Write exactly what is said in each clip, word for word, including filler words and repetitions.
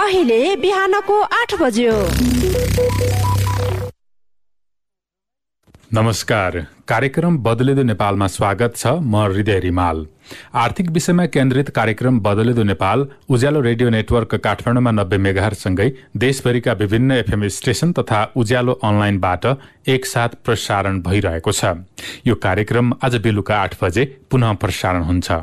अहिले बिहानको आठ बज्यो। नमस्कार, कार्यक्रम बदलिँदो नेपालमा स्वागत छ। म हृदय रिमाल। आर्थिक विषयमा केन्द्रित कार्यक्रम बदलिँदो नेपाल उज्यालो रेडियो नेटवर्क काठमाडौँमा नब्बे मेगाहर्जसँगै देशभरिका विभिन्न एफएम स्टेशन तथा उज्यालो अनलाइनबाट एकसाथ प्रसारण भइरहेको छ। यो कार्यक्रम आज बेलुका आठ बजे पुनः प्रसारण हुन्छ।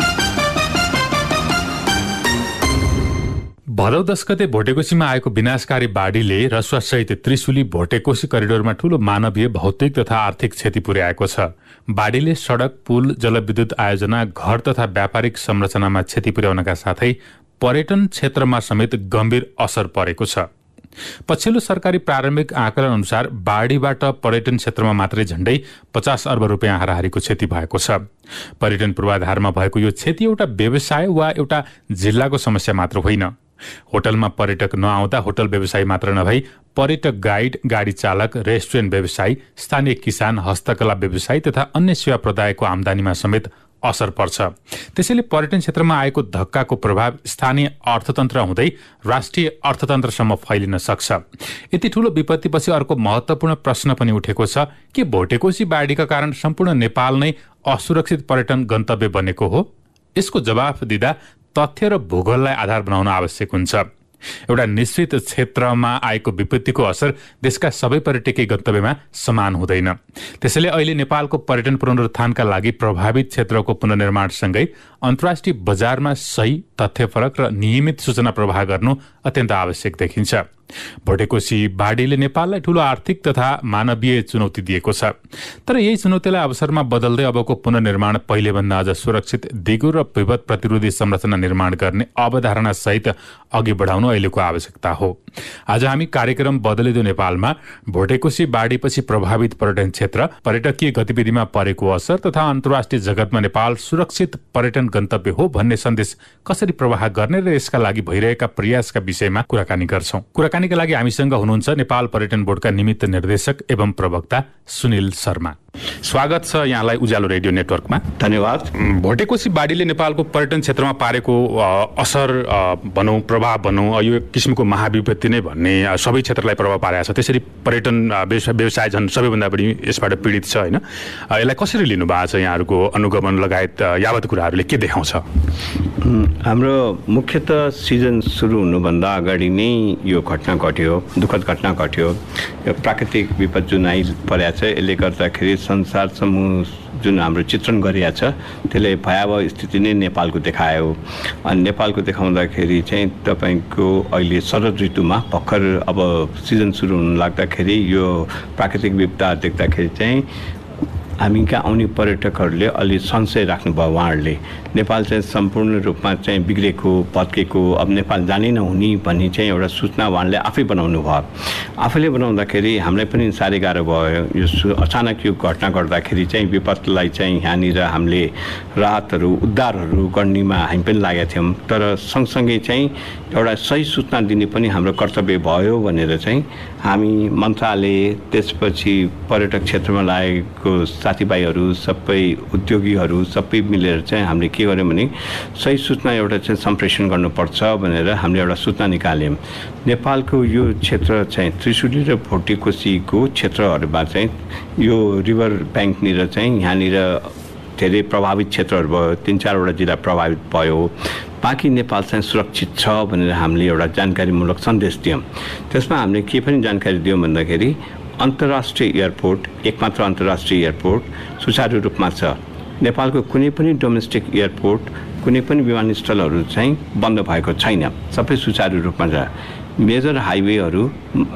भदौ दस गते भोटेकोशीमा आएको विनाशकारी बाढीले रसुवासहित त्रिशुली भोटेकोशी करिडोरमा ठूलो मानवीय, भौतिक तथा आर्थिक क्षति पुर्याएको छ। बाढीले सड़क, पुल, जलविद्युत आयोजना, घर तथा व्यापारिक संरचनामा क्षति पुर्याउनका साथै पर्यटन क्षेत्रमा समेत गम्भीर असर परेको छ। पछिल्लो सरकारी प्रारम्भिक आकलन अनुसार बाढीबाट पर्यटन क्षेत्रमा मात्रै झण्डै पचास अर्ब रुपियाँ हाराहारीको क्षति भएको छ। पर्यटन पूर्वाधारमा भएको यो क्षति एउटा व्यवसाय वा एउटा जिल्लाको समस्या मात्र होइन। होटलमा पर्यटक नआउँदा होटल व्यवसायी मात्र नभई पर्यटक गाइड, गाडी चालक, रेस्टुरेन्ट व्यवसायी, स्थानीय किसान, हस्तकला व्यवसायी तथा अन्य सेवा प्रदायकको आमदानीमा समेत असर पर्छ। त्यसैले पर्यटन क्षेत्रमा आएको धक्काको प्रभाव स्थानीय अर्थतन्त्र हुँदै राष्ट्रिय अर्थतन्त्रसम्म फैलिन सक्छ। यति ठूलो विपत्तिपछि अर्को महत्वपूर्ण प्रश्न पनि उठेको छ कि भोटेकोशी बाढीका कारण सम्पूर्ण नेपाल नै असुरक्षित पर्यटन गन्तव्य बनेको हो? यसको जवाफ दिँदा तथ्य र भूगोललाई आधार बनाउन आवश्यक हुन्छ। एउटा निश्चित क्षेत्रमा आएको विपत्तिको असर देशका सबै पर्यटकीय गन्तव्यमा समान हुँदैन। त्यसैले अहिले नेपालको पर्यटन पुनरुत्थानका लागि प्रभावित क्षेत्रको पुनर्निर्माणसँगै अन्तर्राष्ट्रिय बजारमा सही, तथ्यपरक र नियमित सूचना प्रवाह गर्नु अत्यन्त आवश्यक देखिन्छ। भोटेकोशी बाढीले नेपाललाई ठूलो आर्थिक तथा मानवीय चुनौती दिएको छ। तर यही चुनौतीलाई अवसरमा बदल्दै अबको पुनर्निर्माण पहिलेभन्दा अझ सुरक्षित, दिगो र विपद प्रतिरोधी संरचना निर्माण गर्ने अवधारणा सहित अघि बढाउनु अहिलेको आवश्यकता हो। आज हामी कार्यक्रम बदलिँदो नेपालमा भोटेकोशी बाढीपछि प्रभावित पर्यटन क्षेत्र, पर्यटकीय गतिविधिमा परेको असर तथा अन्तर्राष्ट्रिय जगतमा नेपाल सुरक्षित पर्यटन गन्तव्य हो भन्ने सन्देश कसरी प्रवाह गर्ने र यसका लागि भइरहेका प्रयासका विषयमा कुराकानी गर्छौं। कुराकानीका लागि हामीसँग हुनुहुन्छ नेपाल पर्यटन बोर्डका निमित्त निर्देशक एवं प्रवक्ता सुनिल शर्मा। स्वागत छ यहाँलाई उज्यालो रेडियो नेटवर्कमा। धन्यवाद। भोटेकोशी बाढीले नेपालको पर्यटन क्षेत्रमा पारेको असर भनौँ, प्रभाव भनौँ, यो एक किसिमको महाविपत्ति नै भन्ने सबै क्षेत्रलाई प्रभाव पारेको छ। त्यसरी पर्यटन व्यवसाय झन् सबैभन्दा बढी यसबाट पीडित छ होइन? यसलाई कसरी लिनु भएको छ? यहाँहरूको अनुगमन लगायत यावत कुराहरूले के देखाउँछ? हाम्रो मुख्यतः सिजन सुरु हुनुभन्दा अगाडि नै यो घटना घट्यो, दुःखद घटना घट्यो। यो प्राकृतिक विपद जुन आइपरेको छ, यसले गर्दाखेरि संसार समूह जुन हाम्रो चित्रण गरिएको छ त्यसले भयावह स्थिति नै नेपालको देखायो। अनि नेपालको देखाउँदाखेरि चाहिँ तपाईँको अहिले शरद ऋतुमा भर्खर अब सिजन सुरु हुन लाग्दाखेरि यो प्राकृतिक विपदा देख्दाखेरि चाहिँ हामी कहाँ आउने पर्यटकहरूले अलि संशय राख्नुभयो। उहाँहरूले नेपाल चाहिँ सम्पूर्ण रूपमा चाहिँ बिग्रेको, भत्केको, अब नेपाल जानै नहुने भन्ने चाहिँ एउटा सूचना उहाँले आफै बनाउनु भयो। आफैले बनाउँदाखेरि हामीलाई पनि साह्रै गाह्रो भयो। यो अचानक यो घटना गर्दाखेरि चाहिँ विपदलाई चाहिँ यहाँनिर हामीले राहतहरू, उद्धारहरू गर्नेमा हामी पनि लागेका थियौँ। तर सँगसँगै चाहिँ एउटा सही सूचना दिने पनि हाम्रो कर्तव्य भयो भनेर चाहिँ हामी मन्त्रालय, त्यसपछि पर्यटक क्षेत्रमा लागेको साथीभाइहरू, सबै उद्योगीहरू सबै मिलेर चाहिँ हामीले के गर्यौँ भने सही सूचना एउटा चाहिँ सम्प्रेषण गर्नुपर्छ भनेर हामीले एउटा सूचना निकाल्यौँ। नेपालको यो क्षेत्र चाहिँ त्रिशुली र भोटेकोशीको क्षेत्रहरूमा चाहिँ यो रिभर ब्याङ्कनिर चाहिँ यहाँनिर धेरै प्रभावित क्षेत्रहरू भयो, तिन चारवटा जिल्ला प्रभावित भयो। बाँकी नेपाल चाहिँ सुरक्षित छ भनेर हामीले एउटा जानकारीमूलक सन्देश दियौँ। त्यसमा हामीले के पनि जानकारी दियौँ भन्दाखेरि अन्तर्राष्ट्रिय एयरपोर्ट, एकमात्र अन्तर्राष्ट्रिय एयरपोर्ट सुचारू रूपमा छ। नेपालको कुनै पनि डोमेस्टिक एयरपोर्ट, कुनै पनि विमानस्थलहरू चाहिँ बन्द भएको छैन, सबै सुचारू रूपमा छ। मेजर हाइवेहरू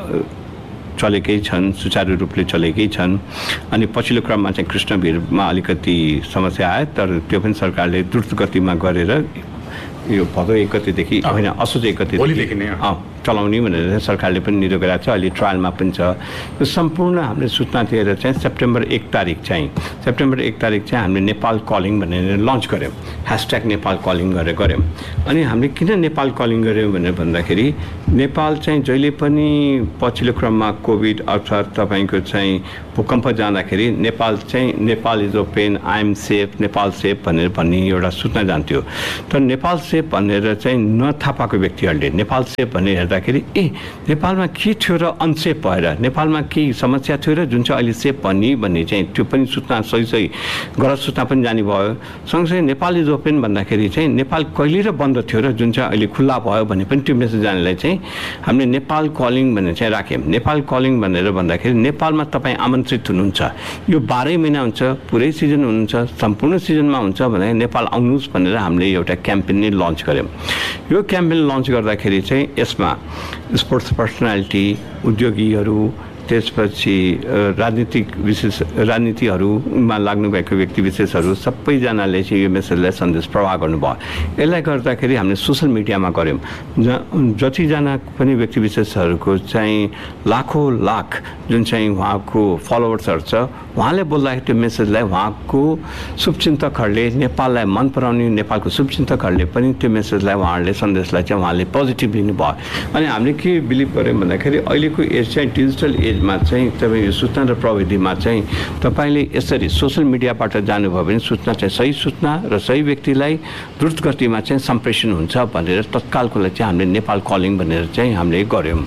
चलेकै छन्, सुचारू रूपले चलेकै छन्। अनि पछिल्लो क्रममा चाहिँ कृष्णभिरमा अलिकति समस्या आयो, तर त्यो पनि सरकारले द्रुत गतिमा गरेर यो भदौ एक गतेदेखि होइन, असोज एक गतेदेखि चलाउने भनेर सरकारले पनि निर्णय गरेको छ। अहिले ट्रायलमा पनि छ। यो सम्पूर्ण हामीले सूचना दिएर चाहिँ सेप्टेम्बर एक तारिक चाहिँ सेप्टेम्बर एक तारिक चाहिँ हामीले नेपाल कलिङ भनेर लन्च गऱ्यौँ। ह्यासट्याग नेपाल कलिङ गरेर गऱ्यौँ। अनि हामीले किन नेपाल कलिङ गऱ्यौँ भनेर भन्दाखेरि नेपाल चाहिँ जहिले पनि पछिल्लो क्रममा कोभिड अर्थात् तपाईँको चाहिँ भूकम्प जाँदाखेरि नेपाल चाहिँ Nepal is open, I am safe, Nepal safe भनेर भन्ने एउटा सूचना जान्थ्यो। तर नेपाल सेफ सेप भनेर चाहिँ नथाहा पाएको व्यक्तिहरूले नेपाल सेप भनेर हेर्दाखेरि ए नेपालमा के थियो र अनसेप भएर नेपालमा केही समस्या थियो र जुन चाहिँ अहिले सेप भन्ने भन्ने चाहिँ त्यो पनि सूचना सही सही गलत सूचना पनि जाने भयो। सँगसँगै नेपाल इज ओपन भन्दाखेरि चाहिँ नेपाल कहिले र बन्द थियो र जुन चाहिँ अहिले खुल्ला भयो भन्ने पनि त्यो मेसेज जानेलाई चाहिँ हामीले नेपाल कलिङ भनेर चाहिँ राख्यौँ। नेपाल कलिङ भनेर भन्दाखेरि नेपालमा तपाईँ आमन्त्रित हुनुहुन्छ, यो बाह्रै महिना हुन्छ, पुरै सिजन हुनुहुन्छ, सम्पूर्ण सिजनमा हुन्छ भने नेपाल आउनुहोस् भनेर हामीले एउटा क्याम्पेन नै लन्च गऱ्यौँ। यो क्याम्पेन लन्च गर्दाखेरि चाहिँ यसमा स्पोर्ट्स पर्सनालिटी, उद्योगीहरू, त्यसपछि राजनीतिक विशेष राजनीतिहरूमा लाग्नुभएको व्यक्ति विशेषहरू सबैजनाले चाहिँ यो मेसेजलाई सन्देश प्रवाह गर्नुभयो। यसलाई गर्दाखेरि हामीले सोसल मिडियामा गऱ्यौँ। ज जतिजना पनि व्यक्ति विशेषहरूको चाहिँ लाखौँ लाख जुन चाहिँ उहाँको फलोवर्सहरू छ, उहाँले बोल्दाखेरि त्यो मेसेजलाई उहाँको शुभचिन्तकहरूले, नेपाललाई मन पराउने नेपालको शुभचिन्तकहरूले पनि त्यो मेसेजलाई उहाँहरूले सन्देशलाई चाहिँ उहाँले पोजिटिभ लिनुभयो। अनि हामीले के बिलिभ गऱ्यौँ भन्दाखेरि अहिलेको एज चाहिँ डिजिटल एजमा चाहिँ तपाईँ यो सूचना र प्रविधिमा चाहिँ तपाईँले यसरी सोसल मिडियाबाट जानुभयो भने सूचना चाहिँ सही सूचना र सही व्यक्तिलाई द्रुत गतिमा चाहिँ सम्प्रेषण हुन्छ भनेर तत्कालको लागि चाहिँ हामीले नेपाल कलिङ भनेर चाहिँ हामीले गऱ्यौँ।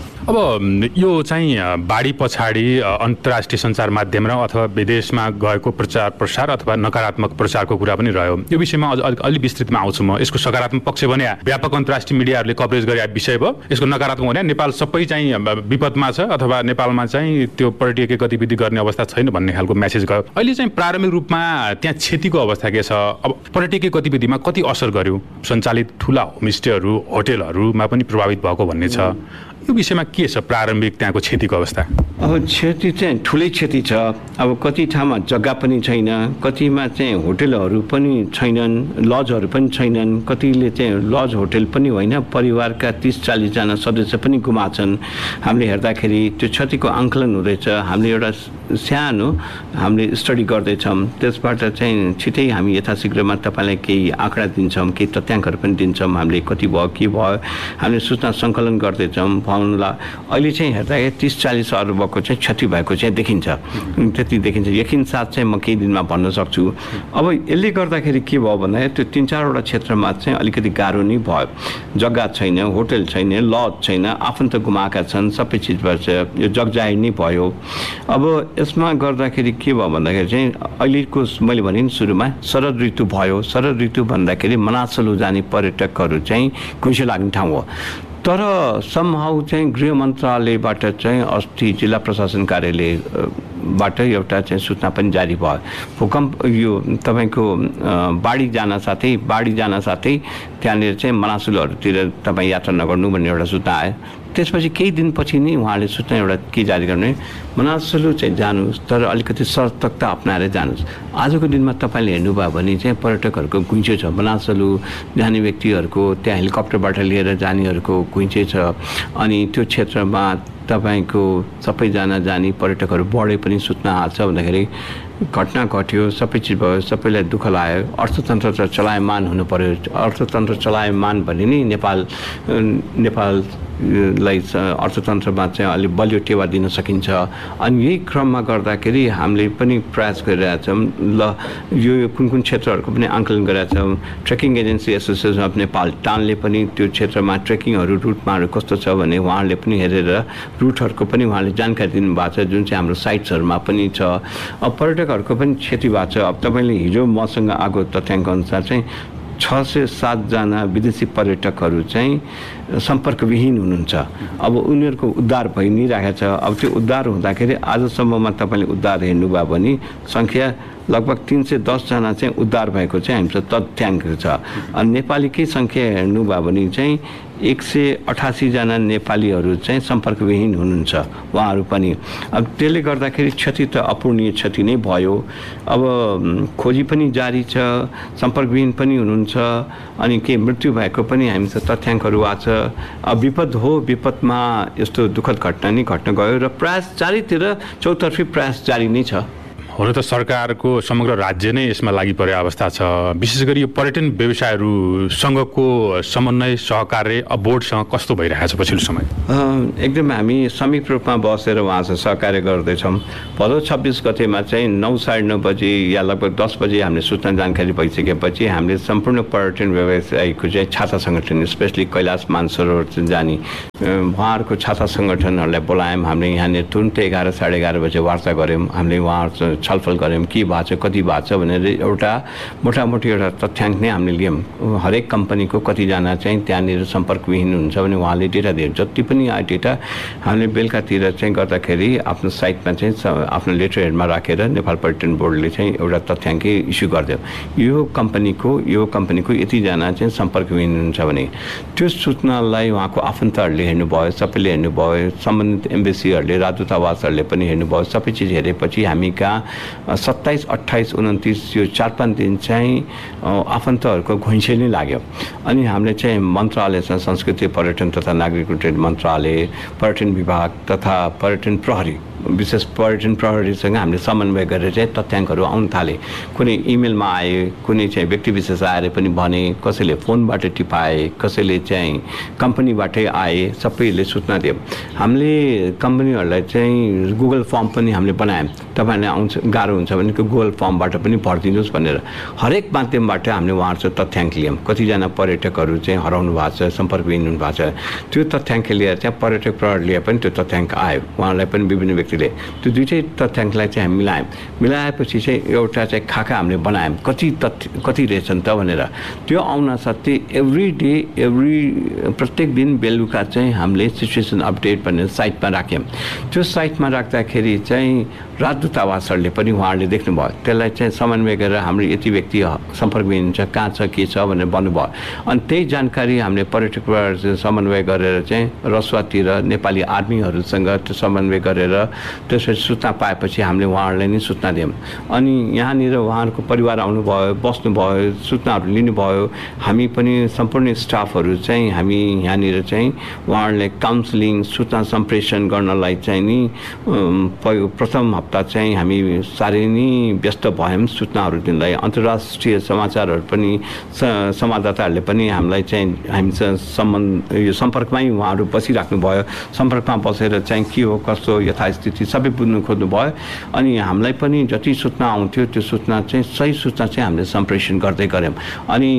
अब यो चाहिँ बाढी पछाडि अन्तर्राष्ट्रिय सञ्चार माध्यम र अथवा विदेशमा गएको प्रचार प्रसार अथवा नकारात्मक प्रचारको कुरा पनि रह्यो। यो विषयमा अझ अलि विस्तृतमा आउँछु म। यसको सकारात्मक पक्ष भने व्यापक अन्तर्राष्ट्रिय मिडियाहरूले कभरेज गरे विषय भयो। यसको नकारात्मक भने नेपाल सबै चाहिँ विपदमा छ अथवा नेपालमा चाहिँ त्यो पर्यटकीय गतिविधि गर्ने अवस्था छैन भन्ने खालको मेसेज गयो। अहिले चाहिँ प्रारम्भिक रूपमा त्यहाँ क्षतिको अवस्था के छ? अब पर्यटकीय गतिविधिमा कति असर गर्यो? सञ्चालित ठुला होमस्टेहरू, होटेलहरूमा पनि प्रभावित भएको भन्ने छ। यो विषयमा के छ प्रारम्भिक त्यहाँको क्षतिको अवस्था? अब क्षति चाहिँ ठुलै क्षति छ। अब कति ठाउँमा जग्गा पनि छैन, कतिमा चाहिँ होटेलहरू पनि छैनन्, लजहरू पनि छैनन्, कतिले चाहिँ लज होटेल पनि होइन परिवारका तिस चालिसजना सदस्य पनि गुमाछन्। हामीले हेर्दाखेरि त्यो क्षतिको आङ्कलन हुँदैछ। हामीले एउटा सानो हामीले स्टडी गर्दैछौँ, त्यसबाट चाहिँ छिटै हामी यथाशीघ्रमा तपाईँलाई केही आँकडा दिन्छौँ, केही तथ्याङ्कहरू पनि दिन्छौँ। हामीले कति भयो के भयो हामीले सूचना सङ्कलन गर्दैछौँ। भाउनुला अहिले चाहिँ हेर्दाखेरि तिस चालिस अर्बको चाहिँ क्षति भएको चाहिँ देखिन्छ, त्यति देखिन्छ। यकिन साथ चाहिँ म केही दिनमा भन्न सक्छु। अब यसले गर्दाखेरि के भयो भन्दाखेरि त्यो तिन चारवटा क्षेत्रमा चाहिँ अलिकति गाह्रो नै भयो। जग्गा छैन, होटल छैन, लज छैन, आफन्त गुमाएका छन्, सबै चिजबाट यो जगजाहिर नै भयो। अब यसमा गर्दाखेरि के भयो भन्दाखेरि चाहिँ अहिलेको मैले भने नि सुरुमा शरद ऋतु भयो। शरद ऋतु भन्दाखेरि मनासलु जाने पर्यटकहरू चाहिँ खुसी लाग्ने ठाउँ हो। तर समहाउ चाहिँ गृह मन्त्रालयबाट चाहिँ अस्ति जिल्ला प्रशासन कार्यालयबाट एउटा चाहिँ सूचना पनि जारी भयो। भूकम्प यो तपाईँको बाढी जान साथै बाढी जान साथै त्यहाँनिर चाहिँ मनासुलहरूतिर तपाईँ यात्रा नगर्नु भन्ने एउटा सूचना आयो। त्यसपछि केही दिनपछि नै उहाँले सूचना एउटा के जारी गर्ने, मनासुलु चाहिँ जानुहोस् तर अलिकति सतर्कता अप्नाएर जानुहोस्। आजको दिनमा तपाईँले हेर्नुभयो भने चाहिँ पर्यटकहरूको घुइँचो छ। मनासुलु जाने व्यक्तिहरूको त्यहाँ हेलिकप्टरबाट लिएर जानेहरूको घुइँचो छ। अनि त्यो क्षेत्रमा तपाईँको सबैजना जाने पर्यटकहरू बढे पनि सूचना आएको छ भन्दाखेरि घटना घट्यो, सबै चिज भयो, सबैलाई दुःख लाग्यो। अर्थतन्त्र त चलायमान हुनु पर्यो। अर्थतन्त्र चलायमान भने नि नेपाल नेपाललाई अर्थतन्त्रमा चाहिँ अलिक बलियो टेवा दिन सकिन्छ। अनि यही क्रममा गर्दाखेरि हामीले पनि प्रयास गरिरहेछौँ। ल यो कुन कुन क्षेत्रहरूको पनि आङ्कलन गरिरहेछौँ। Trekking agency association of Nepal टानले पनि त्यो क्षेत्रमा ट्रेकिङहरू रुटमाहरू कस्तो छ भने उहाँहरूले पनि हेरेर रुटहरूको पनि उहाँले जानकारी दिनुभएको छ, जुन चाहिँ हाम्रो साइट्सहरूमा पनि छ। अब पर्यटकहरूको पनि क्षति भएको छ। अब तपाईँले हिजो मसँग आएको तथ्याङ्क अनुसार चाहिँ छ सय सातजना विदेशी पर्यटकहरू चाहिँ सम्पर्कविहीन हुनुहुन्छ। अब उनीहरूको उद्धार भइ नै राखेको छ। अब त्यो उद्धार हुँदाखेरि आजसम्ममा तपाईँले उद्धार हेर्नुभयो भने सङ्ख्या लगभग तीन सय दसजना चाहिँ उद्धार भएको चाहिँ हामीसँग तथ्याङ्क छ। अनि नेपालीकै सङ्ख्या हेर्नुभयो भने चाहिँ एक सय अठासीजना नेपालीहरू चाहिँ सम्पर्कविहीन हुनुहुन्छ उहाँहरू पनि। अब त्यसले गर्दाखेरि क्षति त अपूर्णीय क्षति नै भयो। अब खोजी पनि जारी छ, सम्पर्कविहीन पनि हुनुहुन्छ, अनि के मृत्यु भएको पनि हामीसँग तथ्याङ्कहरू आएको छ। अब विपद हो, विपदमा यस्तो दुःखद घटना नै घट्न गयो र प्रयास चारैतिर चौतर्फी प्रयास जारी नै छ। हो हुन त सरकारको समग्र राज्य नै यसमा लागि परेको अवस्था छ। विशेष गरी यो पर्यटन व्यवसायहरूसँगको समन्वय सहकार्य बोर्डसँग कस्तो भइरहेको छ पछिल्लो समय? एकदम हामी संयुक्त रूपमा बसेर उहाँसँग सहकार्य गर्दैछौँ। भदौ छब्बिस गतेमा चाहिँ नौ साढे नौ बजी या लगभग दस बजी हामीले सूचना जानकारी भइसकेपछि हामीले सम्पूर्ण पर्यटन व्यवसायको चाहिँ छाता सङ्गठन स्पेसली कैलाश मानसरोवर जाने उहाँहरूको छाता सङ्गठनहरूलाई बोलायौँ। हामीले यहाँनिर तुरुन्तै एघार साढे एघार बजे वार्ता गऱ्यौँ। हामीले उहाँहरू छलफल गऱ्यौँ के भएको छ कति भएको छ भनेर एउटा मोटामोटी एउटा तथ्याङ्क नै हामीले लियौँ। हरेक कम्पनीको कतिजना चाहिँ त्यहाँनिर सम्पर्कविहीन हुन्छ भने उहाँले डेटा दियो। जति पनि आयो डेटा हामीले बेलुकातिर चाहिँ गर्दाखेरि आफ्नो साइटमा चाहिँ आफ्नो लेटर हेडमा राखेर नेपाल पर्यटन बोर्डले चाहिँ एउटा तथ्याङ्कै इस्यु गरिदियो। यो कम्पनीको यो कम्पनीको यतिजना चाहिँ सम्पर्कविहीन हुन्छ भने त्यो सूचनालाई उहाँको आफन्तहरूले हेर्नुभयो, सबैले हेर्नुभयो, सम्बन्धित एम्बेसीहरूले राजदूतावासहरूले पनि हेर्नुभयो। सबै चिज हेरेपछि हामी कहाँ सत्ताइस अट्ठाइस उन्तिस यो चार पाँच दिन चाहिँ आफन्तहरूको घुइँसे नै लाग्यो। अनि हामीले चाहिँ मन्त्रालयसँग संस्कृति पर्यटन तथा नागरिक उड्डयन मन्त्रालय, पर्यटन विभाग तथा पर्यटन प्रहरी विशेष पर्यटन प्रहरीसँग हामीले समन्वय गरेर चाहिँ तथ्याङ्कहरू आउन थाले। कुनै इमेलमा आए, कुनै चाहिँ व्यक्ति विशेष आएर पनि भने, कसैले फोनबाट टिपाए, कसैले चाहिँ कम्पनीबाटै आए, सबैले सूचना दियो। हामीले कम्पनीहरूलाई चाहिँ गुगल फर्म पनि हामीले बनायौँ। तपाईँहरूले आउँछ गाह्रो हुन्छ भने गुगल फर्मबाट पनि भरिदिनुहोस् भनेर हरेक माध्यमबाट हामीले उहाँहरू तथ्याङ्क लियौँ। कतिजना पर्यटकहरू चाहिँ हराउनु भएको छ, सम्पर्कविहीन हुनु भएको छ, त्यो तथ्याङ्क लिएर चाहिँ पर्यटक प्रहरीले पनि त्यो तथ्याङ्क आयो। उहाँलाई पनि विभिन्न त्यो दुईटै तथ्याङ्कलाई चाहिँ हामी मिलायौँ। मिलाएपछि चाहिँ एउटा चाहिँ खाका हामीले बनायौँ कति तथ्य कति रहेछन् त भनेर। त्यो आउन साथै एभ्री डे एभ्री प्रत्येक दिन बेलुका चाहिँ हामीले सिचुएसन अपडेट भनेर साइटमा राख्यौँ। त्यो साइटमा राख्दाखेरि चाहिँ राजदूतावासहरूले पनि उहाँहरूले देख्नुभयो। त्यसलाई चाहिँ समन्वय गरेर हाम्रो यति व्यक्ति सम्पर्कविहीन छ, कहाँ छ, के छ भनेर भन्नुभयो। अनि त्यही जानकारी हामीले पर्यटकबाट समन्वय गरेर चाहिँ रसुवातिर नेपाली आर्मीहरूसँग त्यो समन्वय गरेर त्यसपछि सूचना पाएपछि हामीले उहाँहरूलाई नै सूचना दियौँ। अनि यहाँनिर उहाँहरूको परिवार आउनुभयो, बस्नुभयो, सूचनाहरू लिनुभयो। हामी पनि सम्पूर्ण स्टाफहरू चाहिँ हामी यहाँनिर चाहिँ उहाँहरूलाई काउन्सिलिङ सूचना सम्प्रेषण गर्नलाई चाहिँ नि प्रथम हप्ता चाहिँ हामी साह्रै नै व्यस्त भयौँ सूचनाहरू दिनलाई। अन्तर्राष्ट्रिय समाचारहरू पनि संवाददाताहरूले पनि हामीलाई चाहिँ हामीसँग सम्बन्ध यो सम्पर्कमै उहाँहरू बसिराख्नुभयो। सम्पर्कमा बसेर चाहिँ के हो कस्तो यथास्थिति सबै बुझ्नु खोज्नुभयो। अनि हामीलाई पनि जति सूचना आउँथ्यो त्यो सूचना चाहिँ सही सूचना चाहिँ हामीले सम्प्रेषण गर्दै गऱ्यौँ। अनि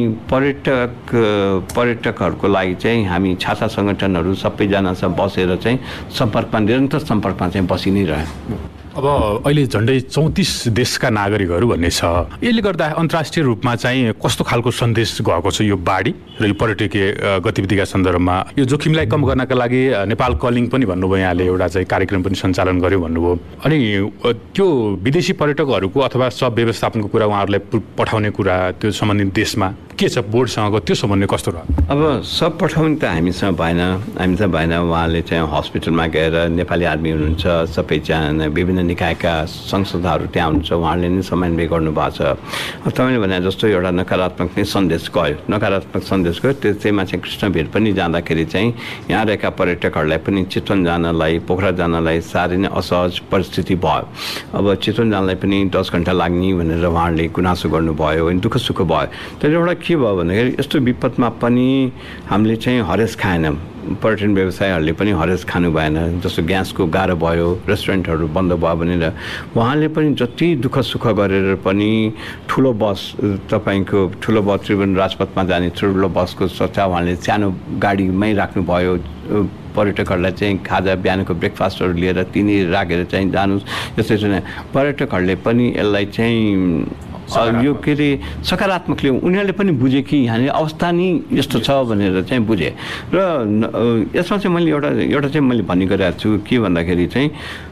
पर्यटक पर्यटकहरूको लागि चाहिँ हामी छाता सङ्गठनहरू सबैजनासँग बसेर चाहिँ सम्पर्कमा निरन्तर सम्पर्कमा चाहिँ बसि नै रह्यौँ। अब अहिले झन्डै चौतिस देशका नागरिकहरू भन्ने छ। यसले गर्दा अन्तर्राष्ट्रिय रूपमा चाहिँ कस्तो खालको सन्देश गएको छ यो बाढी र यो पर्यटकीय गतिविधिका सन्दर्भमा? यो जोखिमलाई कम गर्नका लागि नेपाल कलिङ पनि भन्नुभयो, यहाँले एउटा चाहिँ कार्यक्रम पनि सञ्चालन गर्यो भन्नुभयो। अनि त्यो विदेशी पर्यटकहरूको अथवा सब व्यवस्थापनको कुरा उहाँहरूलाई पठाउने कुरा त्यो सम्बन्धित देशमा के छ? बोर्डसँगको त्यो समन्वय कस्तो रह्यो? अब सब पठाउने त हामीसँग भएन, हामीसँग भएन। उहाँले चाहिँ हस्पिटलमा गएर नेपाली आर्मी हुनुहुन्छ, सबैजना विभिन्न निकायका संस्थाहरू त्यहाँ हुनुहुन्छ, उहाँले नै समन्वय गर्नुभएको छ। तपाईँले भने जस्तो एउटा नकारात्मक नै सन्देश गयो, नकारात्मक सन्देश गयो। त्यसैमा चाहिँ कृष्णभिर पनि जाँदाखेरि चाहिँ यहाँ रहेका पर्यटकहरूलाई पनि चितवन जानलाई, पोखरा जानलाई साह्रै नै असहज परिस्थिति भयो। अब चितवन जानलाई पनि दस घन्टा लाग्ने भनेर उहाँहरूले गुनासो गर्नुभयो, अनि दुःख सुख भयो। तर एउटा के भयो भन्दाखेरि यस्तो विपदमा पनि हामीले चाहिँ हरेस खाएनौँ। पर्यटन व्यवसायहरूले पनि हरेस खानु भएन। जस्तो ग्यासको गाह्रो भयो, रेस्टुरेन्टहरू बन्द भयो भनेर उहाँले पनि जति दुःख सुख गरेर पनि ठुलो बस तपाईँको ठुलो बस त्रिभुवन राजपथमा जाने ठुलो बसको सट्टा उहाँले सानो गाडीमै राख्नुभयो। पर्यटकहरूलाई चाहिँ खाजा बिहानको ब्रेकफास्टहरू लिएर तिनी राखेर चाहिँ जानुहोस्। जस्तै चाहिँ पर्यटकहरूले पनि यसलाई चाहिँ यो के अरे सकारात्मकले उनीहरूले पनि बुझे कि यहाँनिर अवस्था नै यस्तो छ भनेर चाहिँ बुझे। र यसमा चाहिँ मैले एउटा एउटा चाहिँ मैले भन्ने गरेको छु के भन्दाखेरि चाहिँ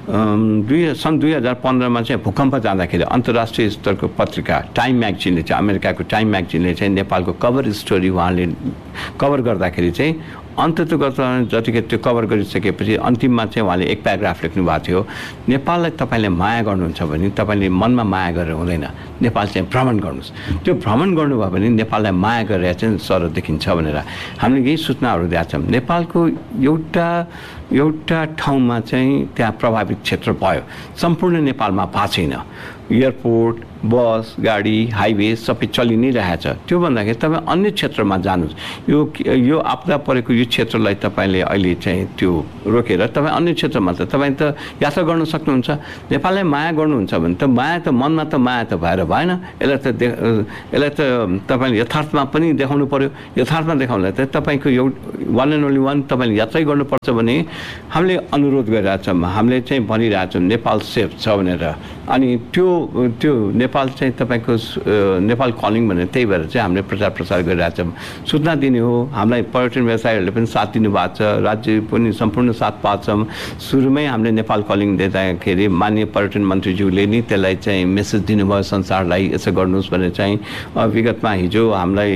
दुई सन् दुई हजार पन्ध्रमा चाहिँ भूकम्प जाँदाखेरि अन्तर्राष्ट्रिय स्तरको पत्रिका टाइम म्यागजिनले चाहिँ अमेरिकाको टाइम म्यागजिनले चाहिँ नेपालको कभर स्टोरी उहाँले कभर गर्दाखेरि चाहिँ अन्ततगत जतिकै त्यो कभर गरिसकेपछि अन्तिममा चाहिँ उहाँले एक प्याराग्राफ लेख्नु भएको थियो, नेपाललाई तपाईँले माया गर्नुहुन्छ भने तपाईँले मनमा माया गरेर हुँदैन, नेपाल चाहिँ भ्रमण गर्नुहोस्। त्यो भ्रमण गर्नुभयो भने नेपाललाई माया गरेर चाहिँ सर देखिन्छ भनेर हामीले यही सूचनाहरू दिएका छौँ। नेपालको एउटा एउटा ठाउँमा चाहिँ त्यहाँ प्रभावित क्षेत्र भयो, सम्पूर्ण नेपालमा भएको छैन। एयरपोर्ट, बस, गाडी, हाइवे सबै चलि नै रहेछ। त्यो भन्दाखेरि तपाईँ अन्य क्षेत्रमा जानुहोस्। यो यो आपदा परेको यो क्षेत्रलाई तपाईँले अहिले चाहिँ त्यो रोकेर तपाईँ अन्य क्षेत्रमा त तपाईँ त यात्रा गर्न सक्नुहुन्छ। नेपाललाई माया गर्नुहुन्छ भने त माया त मनमा त माया त भएर भएन। यसलाई त दे यसलाई त तपाईँले यथार्थमा पनि देखाउनु पऱ्यो। यथार्थमा देखाउनलाई त तपाईँको एउटा वान एन्ड ओन्ली वान तपाईँले यात्रै गर्नुपर्छ भने हामीले अनुरोध गरिरहेछौँ, हामीले चाहिँ भनिरहेछौँ नेपाल सेफ छ भनेर। अनि त्यो त्यो नेपाल चाहिँ तपाईँको नेपाल कलिङ भनेर त्यही भएर चाहिँ हामीले प्रचार प्रसार गरिरहेछौँ। सूचना दिने हो। हामीलाई पर्यटन व्यवसायीहरूले पनि साथ दिनुभएको छ, राज्य पनि सम्पूर्ण साथ पाएको छौँ। सुरुमै हामीले नेपाल कलिङ दिँदाखेरि माननीय पर्यटन मन्त्रीज्यूले नि त्यसलाई चाहिँ मेसेज दिनुभयो संसारलाई, यसो गर्नुहोस् भनेर चाहिँ। विगतमा हिजो हामीलाई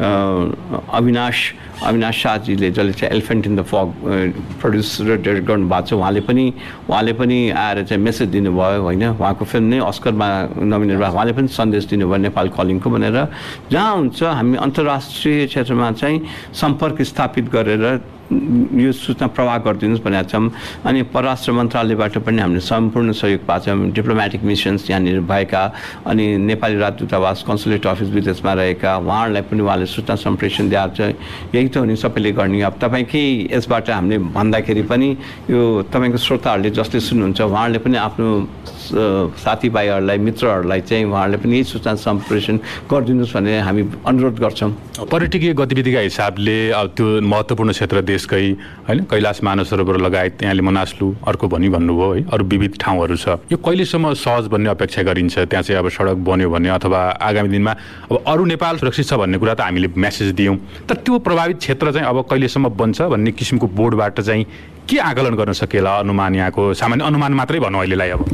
अविनाश अविनाश शाहजीले जसले चाहिँ एलिफेन्ट इन द फग प्रड्युस र डिरेक्ट गर्नुभएको छ, उहाँले पनि उहाँले पनि आएर चाहिँ मेसेज दिनुभयो होइन। उहाँको फिल्म नै अस्करमा नोमिनेट भयो। उहाँले पनि सन्देश दिनुभयो नेपाल कलिङको भनेर। जहाँ हुन्छ हामी अन्तर्राष्ट्रिय क्षेत्रमा चाहिँ सम्पर्क स्थापित गरेर यो सूचना प्रवाह गरिदिनुहोस् भनेका छौँ। अनि परराष्ट्र मन्त्रालयबाट पनि हामीले सम्पूर्ण सहयोग पाएको छौँ। डिप्लोमेटिक मिसन्स यहाँनिर भएका अनि नेपाली राजदूतावास कन्सुलेट अफिस विदेशमा रहेका उहाँहरूलाई पनि उहाँले सूचना सम्प्रेषण दिएको छ। यही त हो नि सबैले गर्ने। अब तपाईँकै यसबाट हामीले भन्दाखेरि पनि यो तपाईँको श्रोताहरूले जसले सुन्नुहुन्छ उहाँहरूले पनि आफ्नो साथीभाइहरूलाई मित्रहरूलाई चाहिँ उहाँहरूले पनि यही सूचना सम्प्रेषण गरिदिनुहोस् भनेर हामी अनुरोध गर्छौँ। पर्यटकीय गतिविधिका हिसाबले अब त्यो महत्त्वपूर्ण क्षेत्र देशकै होइन कैलाश मानसरोवर लगायत यहाँले मनासलु अर्को भनी भन्नुभयो है, अरू विविध ठाउँहरू छ। यो कहिलेसम्म सहज बन्ने अपेक्षा गरिन्छ? त्यहाँ चाहिँ अब सडक बन्यो भने अथवा आगामी दिनमा अब अरू नेपाल सुरक्षित छ भन्ने कुरा त हामीले म्यासेज दियौँ, तर त्यो प्रभावित क्षेत्र चाहिँ अब कहिलेसम्म बन्छ भन्ने किसिमको बोर्डबाट चाहिँ के आकलन गर्न सकेला? अनुमान यहाँको सामान्य अनुमान मात्रै भनौँ अहिलेलाई। अब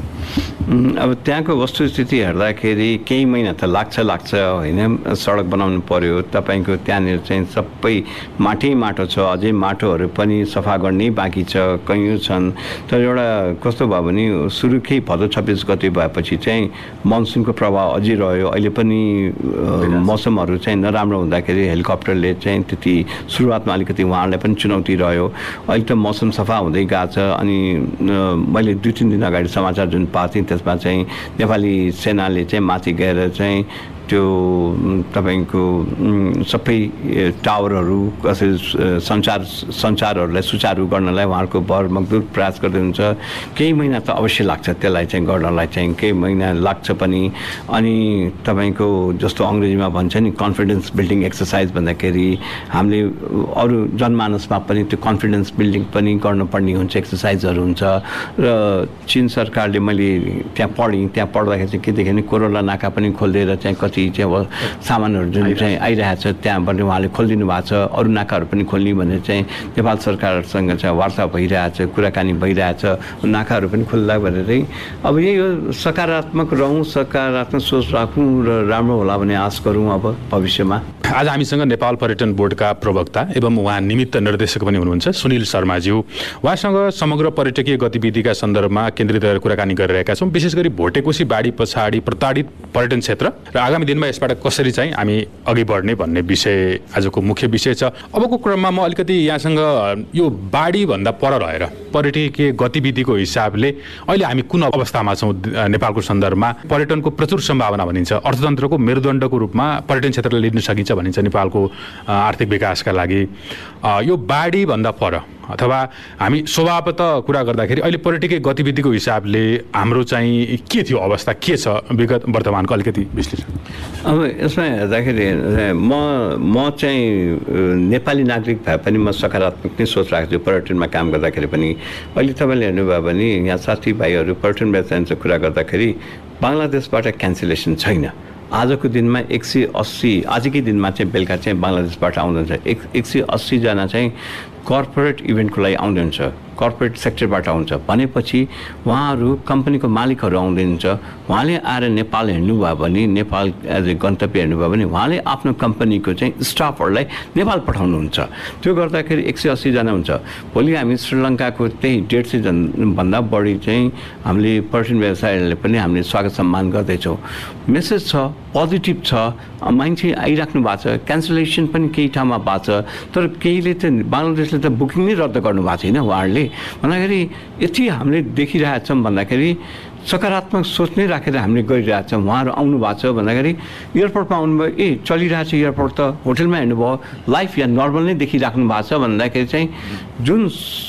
अब त्यहाँको वस्तुस्थिति हेर्दाखेरि केही महिना त लाग्छ लाग्छ होइन। सडक बनाउनु पर्यो, तपाईँको त्यहाँनिर चाहिँ सबै माटै माटो छ, अझै माटोहरू पनि सफा गर्ने बाँकी छ, कैयौँ छन्। तर एउटा कस्तो भयो भने सुरुकै भदौ छब्बिस गते भएपछि चाहिँ मनसुनको प्रभाव अझै रह्यो। अहिले पनि मौसमहरू चाहिँ नराम्रो हुँदाखेरि हेलिकप्टरले चाहिँ त्यति सुरुवातमा अलिकति उहाँहरूलाई पनि चुनौती रह्यो। अहिले त मौसम सफा हुँदै गएको छ। अनि मैले दुई तिन दिन अगाडि समाचार जुन पाएको थिएँ त्यसमा चाहिँ नेपाली सेनाले चाहिँ माथि गएर चाहिँ त्यो तपाईँको सबै टावरहरू कसरी सञ्चार सञ्चारहरूलाई सुचारू गर्नलाई उहाँहरूको भरमग्दुर प्रयास गर्दै हुन्छ। केही महिना त अवश्य लाग्छ त्यसलाई चाहिँ गर्नलाई चाहिँ केही महिना लाग्छ पनि। अनि तपाईँको जस्तो अङ्ग्रेजीमा भन्छ नि कन्फिडेन्स बिल्डिङ एक्सर्साइज भन्दाखेरि हामीले अरू जनमानसमा पनि त्यो कन्फिडेन्स बिल्डिङ पनि गर्नुपर्ने हुन्छ, एक्सर्साइजहरू हुन्छ। र चीन सरकारले मैले त्यहाँ पढेँ, त्यहाँ पढ्दाखेरि चाहिँ के देखेँ भने कोरोना नाका पनि खोलिदिएर चाहिँ कति चाहिँ अब सामानहरू जुन चाहिँ आइरहेको छ त्यहाँबाट उहाँले खोलिदिनु भएको छ। अरू नाकाहरू पनि खोल्ने भनेर चाहिँ नेपाल सरकारसँग चाहिँ वार्ता भइरहेछ, कुराकानी भइरहेछ, नाकाहरू पनि खोल्ला भनेरै। अब यही हो, सकारात्मक रहौँ, सकारात्मक सोच राखौँ र राम्रो होला भन्ने आश गरौँ अब भविष्यमा। आज हामीसँग नेपाल पर्यटन बोर्डका प्रवक्ता एवं उहाँ निमित्त निर्देशक पनि हुनुहुन्छ सुनिल शर्माज्यू। उहाँसँग समग्र पर्यटकीय गतिविधिका सन्दर्भमा केन्द्रित गरेर कुराकानी गरिरहेका छौँ। विशेष गरी भोटेकोशी बाढी पछाडि प्रताडित पर्यटन क्षेत्र र आगामी दिनमा यसबाट कसरी चाहिँ हामी अघि बढ्ने भन्ने विषय आजको मुख्य विषय छ। अबको क्रममा म अलिकति यहाँसँग यो बाढीभन्दा पर रहेर पर्यटकीय गतिविधिको हिसाबले अहिले हामी कुन अवस्थामा छौँ नेपालको सन्दर्भमा? पर्यटनको प्रचुर सम्भावना भनिन्छ, अर्थतन्त्रको मेरुदण्डको रूपमा पर्यटन क्षेत्रलाई लिन सकिन्छ भनिन्छ नेपालको आर्थिक विकासका लागि। यो बाढीभन्दा पर अथवा हामी स्वभावतः कुरा गर्दाखेरि अहिले पर्यटकीय गतिविधिको हिसाबले हाम्रो चाहिँ के थियो अवस्था, के छ विगत वर्तमानको अलिकति विश्लेषण? अब यसमा हेर्दाखेरि म म चाहिँ नेपाली नागरिक भए पनि म सकारात्मक नै सोच राख्छु पर्यटनमा काम गर्दाखेरि पनि। अहिले तपाईँले हेर्नुभयो भने यहाँ साथीभाइहरू पर्यटन व्यवसायको कुरा गर्दाखेरि बङ्गलादेशबाट क्यान्सलेसन छैन। आजको दिनमा एक सय अस्सी आजकै दिनमा चाहिँ बेलुका चाहिँ बङ्गलादेशबाट आउँदैछ एक एक सय अस्सीजना चाहिँ कर्पोरेट इभेन्टको लागि आउँदैछ, कर्पोरेट सेक्टरबाट आउँछ भनेपछि उहाँहरू कम्पनीको मालिकहरू आउँदैछ। उहाँले आएर नेपाल हेर्नुभयो भने, नेपाल एज ए गन्तव्य हेर्नुभयो भने उहाँले आफ्नो कम्पनीको चाहिँ स्टाफहरूलाई नेपाल पठाउनुहुन्छ। त्यो गर्दाखेरि एक सय अस्सीजना हुन्छ। भोलि हामी श्रीलङ्काको त्यही डेढ सयजनाभन्दा बढी चाहिँ हामीले पर्यटन व्यवसायीहरूले पनि हामीले स्वागत सम्मान गर्दैछौँ। मेसेज छ, पोजिटिभ छ, मान्छे आइराख्नु भएको छ। क्यान्सलेसन पनि केही ठाउँमा भएको छ, तर केहीले त बङ्गलादेशले त बुकिङ नै रद्द गर्नुभएको छैन उहाँहरूले। भन्दाखेरि यति हामीले देखिरहेछौँ भन्दाखेरि सकारात्मक सोच नै राखेर हामीले गरिरहेको छौँ। उहाँहरू आउनु भएको छ भन्दाखेरि एयरपोर्टमा आउनुभयो, ए चलिरहेको छ एयरपोर्ट त, होटलमा हेर्नुभयो लाइफ या नर्मल नै देखिराख्नु भएको छ भन्दाखेरि चाहिँ जुन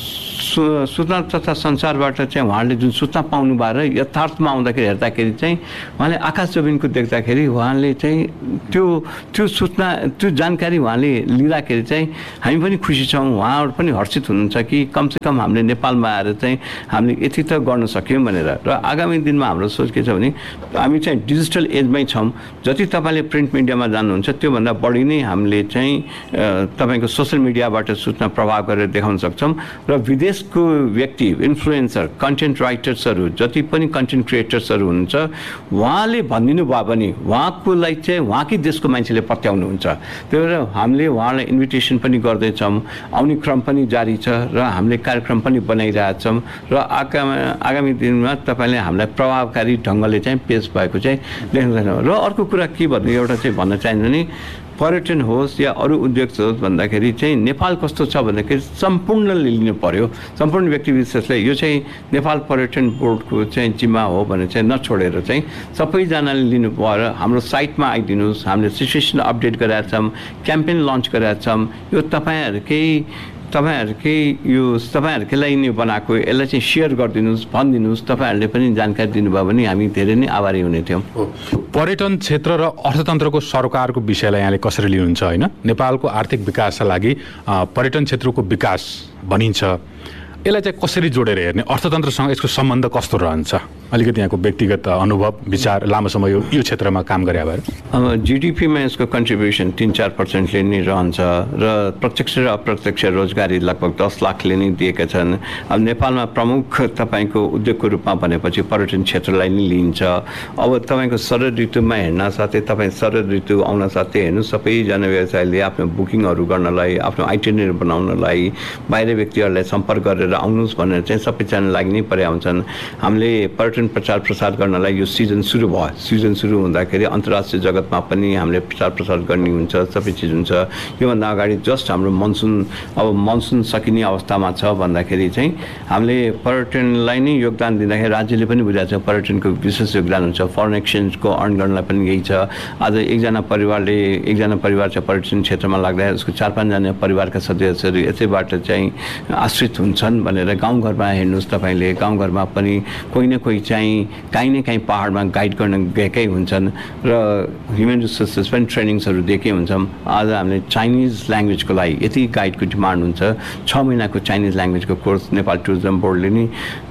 सूचना तथा सञ्चारबाट चाहिँ उहाँले जुन सूचना पाउनु भयो र यथार्थमा आउँदाखेरि हेर्दाखेरि चाहिँ उहाँले आकाश जमिनको देख्दाखेरि उहाँले चाहिँ त्यो त्यो सूचना त्यो जानकारी उहाँले लिँदाखेरि चाहिँ हामी पनि खुसी छौँ, उहाँहरू पनि हर्षित हुनुहुन्छ कि कमसेकम हामीले नेपालमा आएर चाहिँ हामीले यति त गर्न सक्यौँ भनेर। र आगामी दिनमा हाम्रो सोच के छ भने हामी चाहिँ डिजिटल एजमै छौँ। जति तपाईँले प्रिन्ट मिडियामा जानुहुन्छ त्योभन्दा बढी नै हामीले चाहिँ तपाईँको सोसियल मिडियाबाट सूचना प्रभाव गरेर देखाउन सक्छौँ। र विदेश को व्यक्ति इन्फ्लुएन्सर कन्टेन्ट राइटर्सहरू जति पनि कन्टेन्ट क्रिएटर्सहरू हुनुहुन्छ उहाँले भनिदिनु भयो भने उहाँकोलाई चाहिँ उहाँकै देशको मान्छेले पत्याउनुहुन्छ। त्यही भएर हामीले उहाँलाई इन्भिटेसन पनि गर्दैछौँ, आउने क्रम पनि जारी छ र हामीले कार्यक्रम पनि बनाइरहेछौँ र आगामी आगामी दिनमा तपाईँले हामीलाई प्रभावकारी ढङ्गले चाहिँ पेश भएको चाहिँ देख्न सक्छौँ। र अर्को कुरा के भन्नु एउटा चाहिँ भन्न चाहन्छु भने पर्यटन होस् या अरू उद्योग होस् भन्दाखेरि चाहिँ नेपाल कस्तो छ भन्दाखेरि सम्पूर्णले लिनु पर्यो, सम्पूर्ण व्यक्ति विशेषले यो चाहिँ नेपाल पर्यटन बोर्डको चाहिँ जिम्मा हो भनेर चाहिँ नछोडेर चाहिँ सबैजनाले लिनु पर्यो। हाम्रो साइटमा आइदिनुहोस्, हामीले सिचुएसन अपडेट गरेका छौँ, क्याम्पेन लन्च गरेका छौँ। यो तपाईँहरूकै तपाईँहरूकै यो तपाईँहरूकै लागि नै बनाएको, यसलाई चाहिँ सेयर गरिदिनुहोस्, भनिदिनुहोस्। तपाईँहरूले पनि जानकारी दिनुभयो भने हामी धेरै नै आभारी हुने थियौँ। पर्यटन क्षेत्र र अर्थतन्त्रको सरोकारको विषयलाई यहाँले कसरी लिनुहुन्छ होइन? नेपालको आर्थिक विकासका लागि पर्यटन क्षेत्रको विकास भनिन्छ, यसलाई चाहिँ कसरी जोडेर हेर्ने, अर्थतन्त्रसँग यसको सम्बन्ध कस्तो रहन्छ? अलिकति यहाँको व्यक्तिगत अनुभव विचार, लामो समय यो यो क्षेत्रमा काम गरे भएर। अब जिडिपीमा यसको कन्ट्रिब्युसन तिन चार पर्सेन्टले नै रहन्छ र प्रत्यक्ष र अप्रत्यक्ष रोजगारी लगभग दस लाखले नै दिएका छन्। अब नेपालमा प्रमुख तपाईँको उद्योगको रूपमा भनेपछि पर्यटन क्षेत्रलाई नै लिइन्छ। अब तपाईँको शरद ऋतुमा हेर्न साथै तपाईँ शरद ऋतु आउन साथै हेर्नु सबैजना व्यवसायले आफ्नो बुकिङहरू गर्नलाई, आफ्नो आइटिनरी बनाउनलाई, बाहिर व्यक्तिहरूलाई सम्पर्क गरेर आउनुहोस् भनेर चाहिँ सबैजना लागि नै परे आउँछन्। हामीले पर्यटन प्रचार प्रसार गर्नलाई यो सिजन सुरु भयो, सिजन सुरु हुँदाखेरि अन्तर्राष्ट्रिय जगतमा पनि हामीले प्रचार प्रसार गर्ने हुन्छ, सबै चिज हुन्छ। योभन्दा अगाडि जस्ट हाम्रो मनसुन अब मनसुन सकिने अवस्थामा छ भन्दाखेरि चाहिँ हामीले पर्यटनलाई नै योगदान दिँदाखेरि राज्यले पनि बुझाएको छ पर्यटनको विशेष योगदान हुन्छ। फरेन एक्सचेन्जको अर्न गर्नलाई पनि यही छ। आज एकजना परिवारले एकजना परिवार चाहिँ पर्यटन क्षेत्रमा लाग्दा उसको चार पाँचजना परिवारका सदस्यहरू यसैबाट चाहिँ आश्रित हुन्छन् भनेर गाउँघरमा हेर्नुहोस् तपाईँले, गाउँघरमा पनि कोही न कोही चाहिँ काहीँ न काहीँ पाहाडमा गाइड गर्न गएकै हुन्छन् र ह्युमन रिसोर्सेस पनि ट्रेनिङ्सहरू दिएकै हुन्छौँ। आज हामीले चाइनिज ल्याङ्ग्वेजको लागि यति गाइडको डिमान्ड हुन्छ। छ महिनाको चाइनिज ल्याङ्ग्वेजको कोर्स नेपाल टुरिज्म बोर्डले नै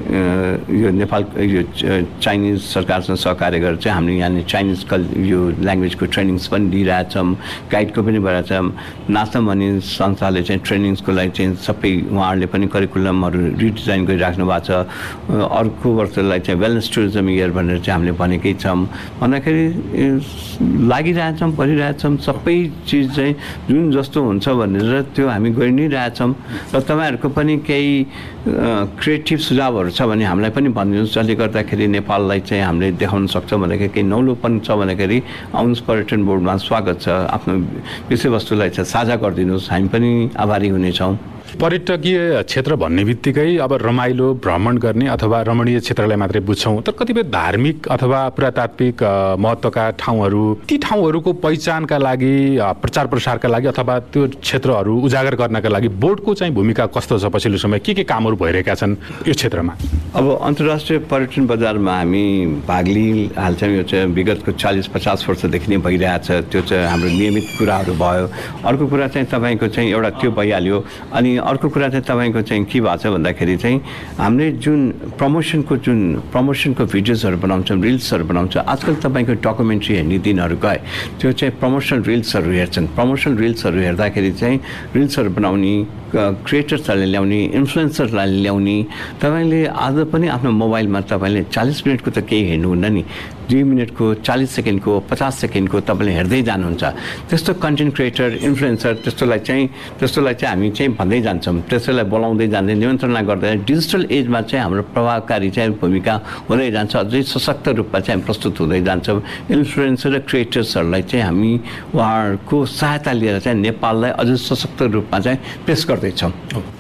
यो नेपाल यो चाइनिज सरकारसँग सहकार्य गरेर चाहिँ हामीले यहाँ चाइनिज कल यो ल्याङ्ग्वेजको ट्रेनिङ्स पनि दिइरहेछौँ, गाइडको पनि भइरहेछौँ। नास्ता भन्ने संस्थाले चाहिँ ट्रेनिङ्सको लागि चाहिँ सबै उहाँहरूले पनि करिकुलमहरू रिडिजाइन गरिराख्नु भएको छ। अर्को वर्षलाई चाहिँ वेलनेस टुरिज्म इयर भनेर चाहिँ हामीले भनेकै छौँ। भन्दाखेरि लागिरहेछौँ, गरिरहेछौँ, सबै चिज चाहिँ जुन जस्तो हुन्छ भनेर त्यो हामी गरि नै रहेछौँ। र तपाईँहरूको पनि केही क्रिएटिभ सुझावहरू छ भने हामीलाई पनि भनिदिनुहोस्, जसले गर्दाखेरि नेपाललाई चाहिँ हामीले देखाउन सक्छौँ भनेर केही नौलोपन छ भनेखेरि आउनुहोस्, पर्यटन बोर्डमा स्वागत छ, आफ्नो विषयवस्तुलाई चाहिँ साझा गरिदिनुहोस्, हामी पनि आभारी हुनेछौँ। पर्यटकीय क्षेत्र भन्ने बित्तिकै अब रमाइलो भ्रमण गर्ने अथवा रमणीय क्षेत्रलाई मात्रै बुझ्छौँ, तर कतिपय धार्मिक अथवा पुरातात्विक महत्त्वका ठाउँहरू, ती ठाउँहरूको पहिचानका लागि, प्रचार प्रसारका लागि अथवा त्यो क्षेत्रहरू उजागर गर्नका लागि बोर्डको चाहिँ भूमिका कस्तो छ? पछिल्लो समय के के कामहरू भइरहेका छन् यो क्षेत्रमा? अब अन्तर्राष्ट्रिय पर्यटन बजारमा हामी भाग लिइहाल्छौँ। यो चाहिँ विगतको चालिस पचास वर्षदेखि नै भइरहेछ। त्यो चाहिँ हाम्रो नियमित कुराहरू भयो। अर्को कुरा चाहिँ तपाईँको चाहिँ एउटा त्यो भइहाल्यो। अनि अर्को कुरा चाहिँ तपाईँको चाहिँ के भएको छ भन्दाखेरि चाहिँ हामीले जुन प्रमोसनको जुन प्रमोसनको भिडियोजहरू बनाउँछौँ, रिल्सहरू बनाउँछौँ। आजकल तपाईँको डकुमेन्ट्री हेर्ने दिनहरू गए, त्यो चाहिँ प्रमोसनल रिल्सहरू हेर्छन्। प्रमोसनल रिल्सहरू हेर्दाखेरि चाहिँ रिल्सहरू बनाउने, क्रिएटर्सहरूले ल्याउने, इन्फ्लुएन्सरलाई ल्याउने। तपाईँले आज पनि आफ्नो मोबाइलमा तपाईँले चालिस मिनटको त केही हेर्नुहुन्न नि, दुई मिनटको, चालिस सेकेन्डको, पचास सेकेन्डको तपाईँले हेर्दै जानुहुन्छ। त्यस्तो कन्टेन्ट क्रिएटर, इन्फ्लुएन्सर त्यस्तोलाई चाहिँ त्यस्तोलाई चाहिँ हामी चाहिँ भन्दै जान्छौँ, त्यसैलाई बोलाउँदै जाँदै नियन्त्रणा गर्दै डिजिटल एजमा चाहिँ हाम्रो प्रभावकारी चाहिँ भूमिका हुँदै जान्छ। अझै सशक्त रूपमा चाहिँ प्रस्तुत हुँदै जान्छौँ। इन्फ्लुएन्सर र क्रिएटर्सहरूलाई चाहिँ हामी उहाँहरूको सहायता लिएर चाहिँ नेपाललाई अझै सशक्त रूपमा चाहिँ पेस गर्दैछौँ।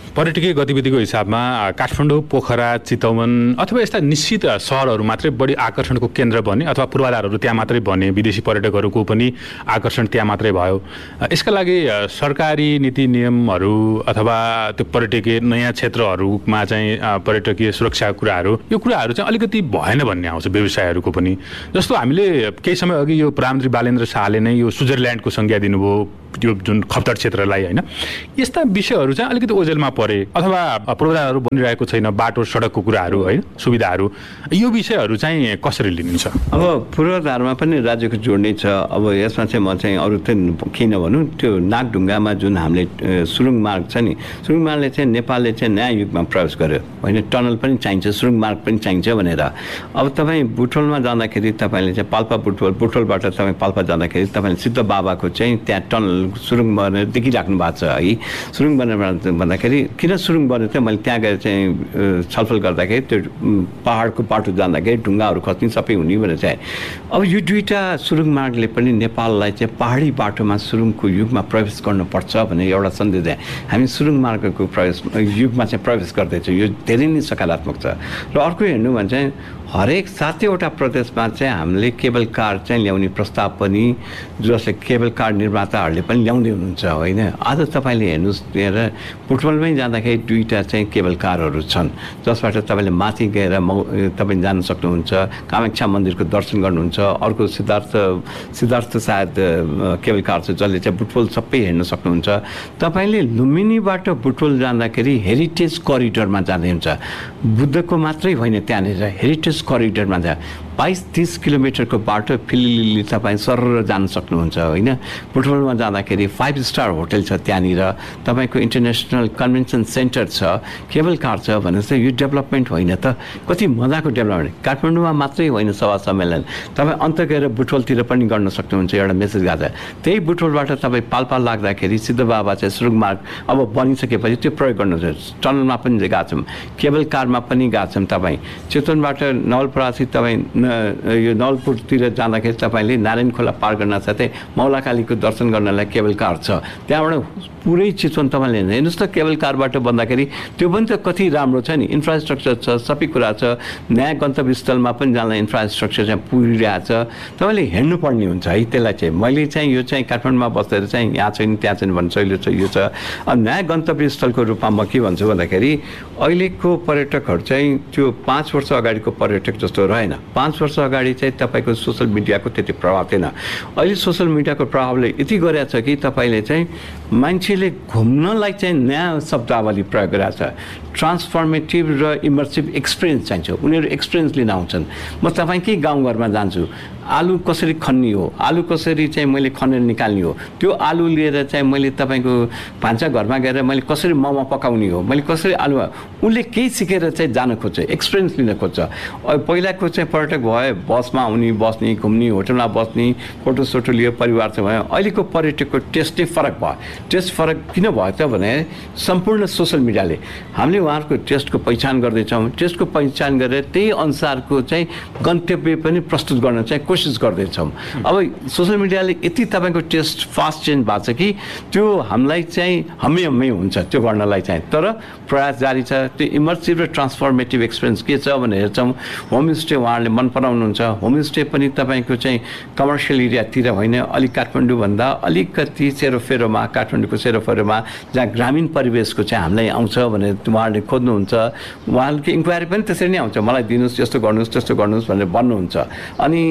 पर्यटकीय गतिविधिको हिसाबमा काठमाडौँ, पोखरा, चितवन अथवा यस्ता निश्चित सहरहरू मात्रै बढी आकर्षणको केन्द्र बने अथवा पूर्वाधारहरू त्यहाँ मात्रै बने, विदेशी पर्यटकहरूको पनि आकर्षण त्यहाँ मात्रै भयो। यसका लागि सरकारी नीति नियमहरू अथवा त्यो पर्यटकीय नयाँ क्षेत्रहरूमा चाहिँ पर्यटकीय सुरक्षाको कुराहरू यो कुराहरू चाहिँ अलिकति भएन भन्ने आउँछ व्यवसायहरूको पनि। जस्तो हामीले केही समय अघि यो प्रधानमन्त्री बालेन्द्र शाहले नै यो स्विजरल्यान्डको संज्ञा दिनुभयो त्यो जुन खप्तर क्षेत्रलाई होइन। यस्ता विषयहरू चाहिँ अलिकति ओझेलमा परे अथवा पूर्वाधारहरू बनिरहेको छैन, बाटो सडकको कुराहरू होइन, सुविधाहरू, यो विषयहरू चाहिँ कसरी लिनुहुन्छ? अब पूर्वाधारमा पनि राज्यको जोड्ने छ। अब यसमा चाहिँ म चाहिँ अरू चाहिँ किन भनौँ, त्यो नागढुङ्गामा जुन हामीले सुरुङ मार्ग छ नि, सुरुङ मार्गले चाहिँ नेपालले चाहिँ नयाँ युगमा प्रवेश गर्यो होइन। टनल पनि चाहिन्छ, सुरुङ मार्ग पनि चाहिन्छ भनेर। अब तपाईँ बुटोलमा जाँदाखेरि तपाईँले चाहिँ पाल्पा बुटोल बुटोलबाट तपाईँ पाल्पा जाँदाखेरि तपाईँले सिद्ध बाबाको चाहिँ त्यहाँ टनल सुरुङ बनेर देखिराख्नु भएको छ है। सुरुङ बनेर भन्दाखेरि किन सुरुङ बनेर चाहिँ मैले त्यहाँ गएर चाहिँ छलफल गर्दाखेरि त्यो पहाडको बाटो जाँदाखेरि ढुङ्गाहरू खस्ने सबै हुने भनेर चाहिँ। अब यो दुईवटा सुरुङ मार्गले पनि नेपाललाई चाहिँ पहाडी बाटोमा सुरुङको युगमा प्रवेश गर्नुपर्छ भन्ने एउटा सन्देश दिए। हामी सुरुङ मार्गको प्रवेश युगमा चाहिँ प्रवेश गर्दैछौँ, यो धेरै नै सकारात्मक छ। र अर्को हेर्नु भने चाहिँ हरेक सातैवटा प्रदेशमा चाहिँ हामीले केबल कार चाहिँ ल्याउने प्रस्ताव पनि जसले केबल कार निर्माताहरूले पनि ल्याउँदै हुनुहुन्छ होइन। आज तपाईँले हेर्नुहोस् त्यहाँ बुटवलमै जाँदाखेरि दुईवटा चाहिँ केबल कारहरू छन् जसबाट तपाईँले माथि गएर मौ तपाईँ जान सक्नुहुन्छ, कामाख्या मन्दिरको दर्शन गर्नुहुन्छ। अर्को सिद्धार्थ सिद्धार्थ सायद केबल कार छ जसले चाहिँ बुटवल सबै हेर्न सक्नुहुन्छ। तपाईँले लुम्बिनीबाट बुटवल जाँदाखेरि हेरिटेज करिडोरमा जाँदै हुन्छ। बुद्धको मात्रै होइन, त्यहाँनिर हेरिटेज करिडोरमा जा बाइस तिस किलोमिटरको बाटो फिलिली तपाईँ सरर जान सक्नुहुन्छ होइन। बुटवलमा जाँदाखेरि फाइभ स्टार होटल छ, त्यहाँनिर तपाईँको इन्टरनेसनल कन्भेन्सन सेन्टर छ, केबल कार छ भने चाहिँ यो डेभलपमेन्ट होइन त? कति मजाको डेभलपमेन्ट। काठमाडौँमा मात्रै होइन सभा सम्मेलन, तपाईँ अन्त गएर बुटवलतिर पनि गर्न सक्नुहुन्छ। एउटा मेसेज गएको छ। त्यही बुटवलबाट तपाईँ पाल्पा लाग्दाखेरि सिद्ध बाबा चाहिँ सुरुङ मार्ग अब बनिसकेपछि त्यो प्रयोग गर्नुहुन्छ। टनलमा पनि गएको छौँ, केबल कारमा पनि गएको छौँ। तपाईँ चितवनबाट नवलपरासी तपाईँ यो नवलपुरतिर जाँदाखेरि तपाईँले नारायण खोला पार गर्न साथै मौलाकालीको दर्शन गर्नलाई केबल कार छ। त्यहाँबाट पुरै चितवन तपाईँले हेर्नुहोस् त, केबल कारबाट भन्दाखेरि त्यो पनि त कति राम्रो छ नि, इन्फ्रास्ट्रक्चर छ, सबै कुरा छ। नयाँ गन्तव्य स्थलमा पनि जाँदा इन्फ्रास्ट्रक्चर चाहिँ पुगिरहेको छ। तपाईँले हेर्नुपर्ने हुन्छ है त्यसलाई चाहिँ। मैले चाहिँ यो चाहिँ काठमाडौँमा बस्दै चाहिँ यहाँ छैन त्यहाँ छैन भन्ने शैली छ, यो छ। अब नयाँ गन्तव्य स्थलको रूपमा म के भन्छु भन्दाखेरि अहिलेको पर्यटकहरू चाहिँ त्यो पाँच वर्ष अगाडिको पर्यटक जस्तो रहेन। पाँच वर्ष अगाडि चाहिँ तपाईँको सोसल मिडियाको त्यति प्रभाव थिएन। अहिले सोसल मिडियाको प्रभावले यति गरेको छ कि तपाईँले चाहिँ मान्छेले घुम्नलाई चाहिँ नयाँ शब्दावली प्रयोग गरेको छ। ट्रान्सफर्मेटिभ र इमर्सिभ एक्सपिरियन्स चाहिन्छ, उनीहरू एक्सपिरियन्स लिन आउँछन्। म तपाईँकै गाउँघरमा जान्छु, आलु कसरी खन्ने हो, आलु कसरी चाहिँ मैले खनेर निकाल्ने हो, त्यो आलु लिएर चाहिँ मैले तपाईँको भान्सा घरमा गएर मैले कसरी मोमो पकाउने हो, मैले कसरी आलु, उसले केही सिकेर चाहिँ जान खोज्छ, एक्सपिरियन्स लिन खोज्छ। पहिलाको चाहिँ पर्यटक भयो बसमा आउने, बस्ने, घुम्ने, होटलमा बस्ने, फोटो सोटो लियो, परिवार चाहिँ भयो। अहिलेको पर्यटकको टेस्टै फरक भयो। टेस्ट फरक किन भयो त भने सम्पूर्ण सोसल मिडियाले हामीले उहाँहरूको टेस्टको पहिचान गर्दैछौँ। टेस्टको पहिचान गरेर त्यही अनुसारको चाहिँ गन्तव्य पनि प्रस्तुत गर्न चाहिँ कोसिस गर्दैछौँ। अब सोसल मिडियाले यति तपाईँको टेस्ट फास्ट चेन्ज भएको छ कि त्यो हामीलाई चाहिँ हमै हमै हुन्छ त्यो गर्नलाई चाहिँ। तर प्रयास जारी छ। त्यो इमर्सिभ र ट्रान्सफर्मेटिभ एक्सपिरियन्स के छ भनेर हेर्छौँ। होमस्टे उहाँहरूले मन पराउनुहुन्छ। होमस्टे पनि तपाईँको चाहिँ कमर्सियल एरियातिर होइन, अलिक काठमाडौँभन्दा अलिकति सेरोफेरोमा, काठमाडौँको सेरोफेरोमा जहाँ ग्रामीण परिवेशको चाहिँ हामीलाई आउँछ भनेर उहाँहरूले खोज्नुहुन्छ। उहाँहरूको इन्क्वायरी पनि त्यसरी नै आउँछ, मलाई दिनुहोस्, यस्तो गर्नुहोस्, त्यस्तो गर्नुहोस् भनेर भन्नुहुन्छ। अनि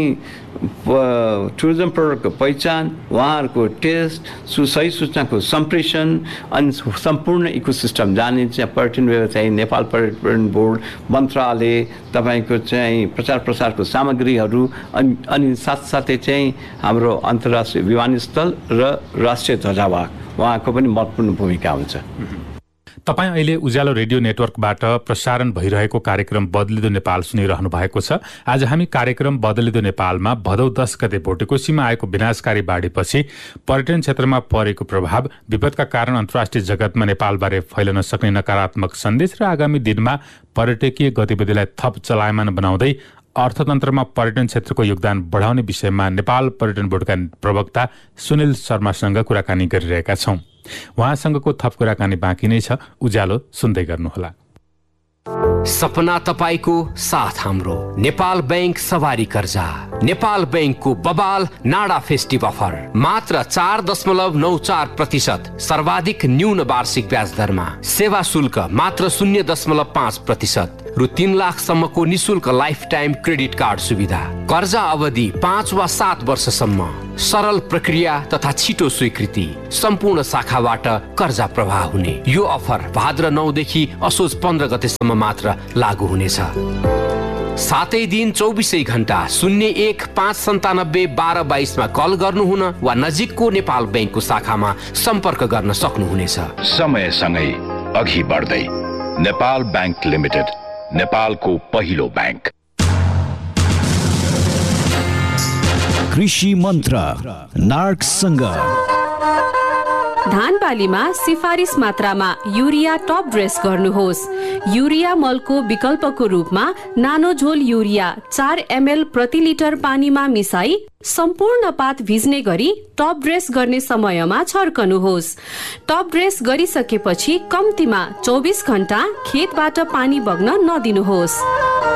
टुरिज्म प्रोडक्टको पहिचान, उहाँहरूको टेस्ट, सु सही सूचनाको सम्प्रेषण अनि सम्पूर्ण इकोसिस्टम जाने चाहिँ पर्यटन व्यवसाय, नेपाल पर्यटन बोर्ड, मन्त्रालय, तपाईँको चाहिँ प्रचार प्रसारको सामग्रीहरू अनि अनि साथसाथै चाहिँ हाम्रो अन्तर्राष्ट्रिय विमानस्थल र राष्ट्रिय ध्वजावाहक उहाँको पनि महत्त्वपूर्ण भूमिका हुन्छ। तपाईँ अहिले उज्यालो रेडियो नेटवर्कबाट प्रसारण भइरहेको कार्यक्रम बदलिदो नेपाल सुनिरहनु भएको छ। आज हामी कार्यक्रम बदलिदो नेपालमा भदौ दस गते भोटेकोसीमा आएको विनाशकारी बाढीपछि पर्यटन क्षेत्रमा परेको प्रभाव, विपदका कारण अन्तर्राष्ट्रिय जगतमा नेपालबारे फैलन सक्ने नकारात्मक सन्देश र आगामी दिनमा पर्यटकीय गतिविधिलाई थप चलायमान बनाउँदै अर्थतन्त्रमा पर्यटन क्षेत्रको योगदान बढाउने विषयमा नेपाल पर्यटन बोर्डका प्रवक्ता सुनिल शर्मासँग कुराकानी गरिरहेका छौं। उहाँसँगको थप कुराकानी बाँकी नै छ, उज्यालो सुन्दै गर्नुहोला। सपना तपाईको साथ हाम्रो नेपाल बैंक सवारी कर्जा। नेपाल बैंकको बबाल नाडा फेस्टिभ अफर मात्र चार दशमलव नौ चार प्रतिशत सर्वाधिक न्यून वार्षिक ब्याज दरमा, सेवा शुल्क मात्र शून्य दशमलव पाँच प्रतिशत रु तीन लाखसम्मको निशुल्क लाइफ टाइम क्रेडिट कार्ड सुविधा, कर्जा अवधि पाँच वा सात वर्षसम्म, सरल प्रक्रिया तथा छिटो स्वीकृति, सम्पूर्ण शाखाबाट कर्जा प्रवाह हुने। यो अफर भाद्र नौदेखि असोज पन्ध्र गतेसम्म मात्र लागू हुनेछ। सातै दिन चौबिसै घण्टा शून्य एक पाँच सन्तानब्बे बाह्र बाइसमा कल गर्नुहुन वा नजिकको नेपाल बैंकको शाखामा सम्पर्क गर्न सक्नुहुनेछ। समयसँगै अघि बढ्दै नेपाल बैंक लिमिटेड, नेपालको पहिलो बैंक। कृषि मन्त्र नार्कसँग धान बालीमा सिफारिस मात्रामा युरिया टप ड्रेस गर्नुहोस्। युरिया मलको विकल्पको रूपमा नानो झोल युरिया चार एमएल प्रति लिटर पानीमा मिसाई सम्पूर्ण पात भिज्ने गरी टप ड्रेस गर्ने समयमा छर्कनुहोस्। टप ड्रेस गरिसकेपछि कम्तीमा चौबिस घण्टा खेतबाट पानी बग्न नदिनुहोस्।